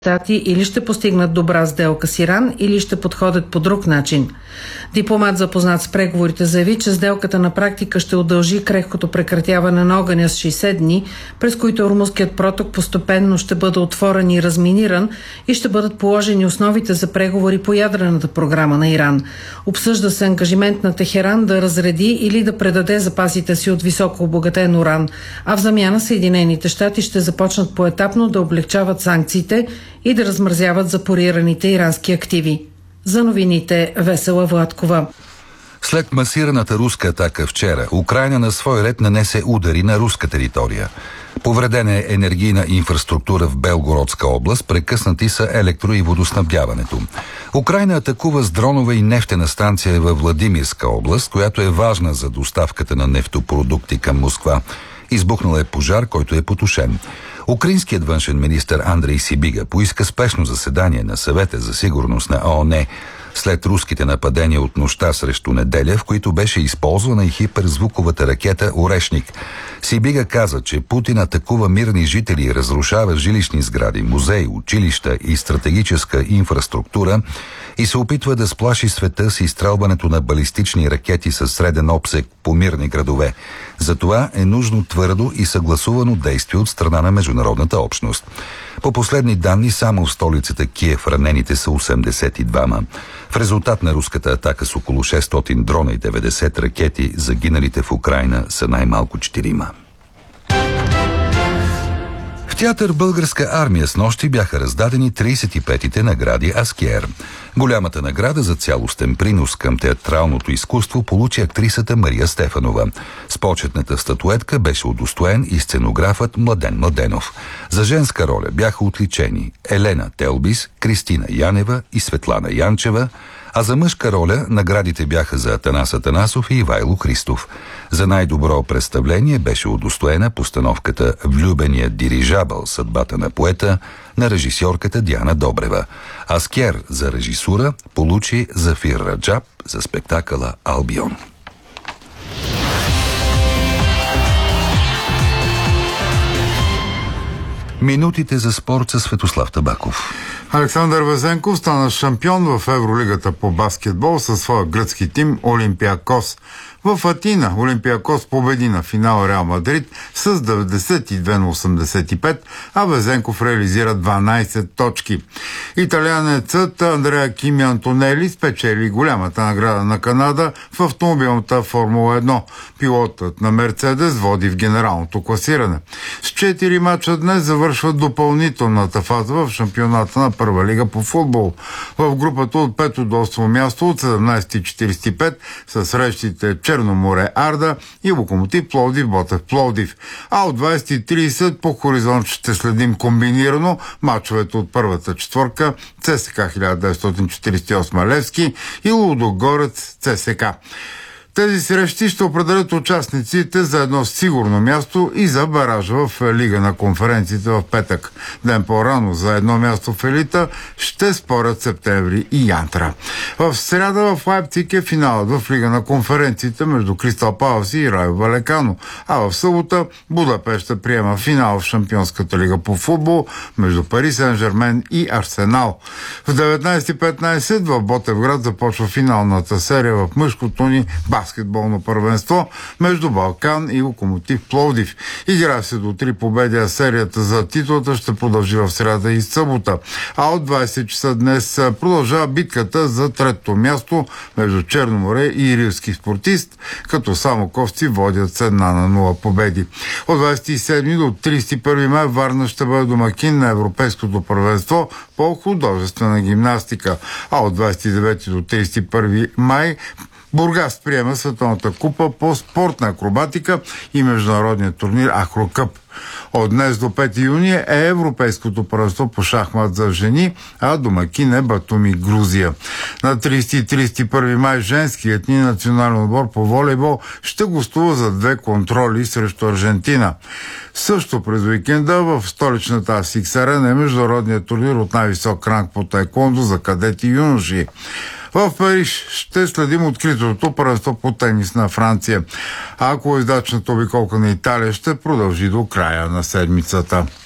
щати или ще постигнат добра сделка с Иран, или ще подходят по друг начин. Дипломат, запознат с преговорите, заяви, че сделката на практика ще удължи крехкото прекратяване на огъня с 60 дни, през които Ормузският проток постепенно ще бъде отворен и разминиран и ще бъдат положени основите за преговори по ядрената програма на Иран. Обсъжда се ангажимент на Техеран да разреди или да предаде запасите си от високо обогатен уран, а в замяна Съединените щати ще започнат поетапно да облегчават санкциите и да размразяват запорираните ирански активи. За новините Весела Владкова. След масираната руска атака вчера, Украйна на свой ред нанесе удари на руска територия. Повредена е енергийна инфраструктура в Белгородска област, прекъснати са електро- и водоснабдяването. Украйна атакува с дронове и нефтена станция във Владимирска област, която е важна за доставката на нефтопродукти към Москва. Избухнал е пожар, който е потушен. Украинският външен министър Андрей Сибига поиска спешно заседание на Съвета за сигурност на ООН след руските нападения от нощта срещу неделя, в които беше използвана и хиперзвуковата ракета «Орешник». Сибига каза, че Путин атакува мирни жители и разрушава жилищни сгради, музеи, училища и стратегическа инфраструктура и се опитва да сплаши света с изстрелването на балистични ракети със среден обсег по мирни градове. Затова е нужно твърдо и съгласувано действие от страна на международната общност. По последни данни, само в столицата Киев ранените са 82. В резултат на руската атака с около 600 дрона и 90 ракети, загиналите в Украйна са най-малко 4. В театър Българска армия снощи бяха раздадени 35-те награди Аскер. Голямата награда за цялостен принос към театралното изкуство получи актрисата Мария Стефанова. С почетната статуетка беше удостоен и сценографът Младен Младенов. За женска роля бяха отличени Елена Телбис, Кристина Янева и Светлана Янчева, а за мъжка роля наградите бяха за Атанас Атанасов и Ивайло Христов. За най-добро представление беше удостоена постановката «Влюбения дирижабъл. Съдбата на поета» на режисьорката Диана Добрева. Аскер за режисура получи Зафир Раджаб за спектакъла «Албион». Минутите за спорт със Светослав Табаков. Александър Везенков стана шампион в Евролигата по баскетбол със своя гръцки тим Олимпиакос. В Атина Олимпиакос победи на финал Реал Мадрид с 92-85, а Везенков реализира 12 точки. Италианецът Андреа Кими Антонели спечели голямата награда на Канада в автомобилната Формула 1. Пилотът на Мерцедес води в генералното класиране. С 4 мача днес завършва допълнителната фаза в шампионата на Първа лига по футбол. В групата от 5 до 8 място от 17:45 са срещите Черноморе Арда и Локомотив Пловдив Ботев Пловдив. А от 20:30 по хоризонт ще следим комбинирано мачовете от първата четворка ЦСКА 1948 Левски и Лудогорец ЦСКА. Тези срещи ще определят участниците за едно сигурно място и за баража в Лига на конференциите в петък. Ден по-рано за едно място в елита ще спорят Септември и Янтра. В сряда в Лайпциг е финалът в Лига на конференциите между Кристал Палас и Райо Валекано, а в събота Будапеща приема финал в Шампионската лига по футбол между Пари Сен-Жермен и Арсенал. В 19:15 в Ботевград започва финалната серия в мъжкото ни баскетболно първенство между Балкан и Локомотив Пловдив. Играе се до 3 победи, а серията за титлата ще продължи в сряда и събота. А от 20 часа днес продължава битката за третото място между Черноморе и Рилски спортист, като самоковци водят с 1-0 победи. От 27 до 31 май Варна ще бъде домакин на Европейското първенство по художествена гимнастика, а от 29 до 31 май Бургас приема Световната купа по спортна акробатика и международния турнир Акрокъп. От днес до 5 юни е Европейското първенство по шахмат за жени, а домакин е Батуми, Грузия. На 30 и 31 май женският ни национален отбор по волейбол ще гостува за 2 контроли срещу Аржентина. Също през уикенда в столичната Асикс Арена е международният турнир от най-висок ранг по таеквондо за кадети и юноши. В Париж ще следим откритото първенство по тенис на Франция. А ако издачната обиколка на Италия ще продължи до края на седмицата.